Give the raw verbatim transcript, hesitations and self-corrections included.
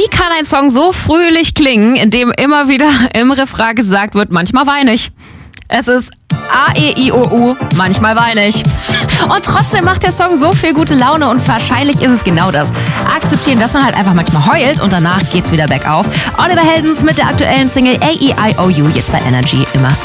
Wie kann ein Song so fröhlich klingen, in dem immer wieder im Refrain gesagt wird, manchmal weine ich. Es ist A, E, I, O, U, manchmal weine ich. Und trotzdem macht der Song so viel gute Laune und wahrscheinlich ist es genau das. Akzeptieren, dass man halt einfach manchmal heult und danach geht's wieder bergauf. Oliver Heldens mit der aktuellen Single A, E, I, O, U, jetzt bei Energy immer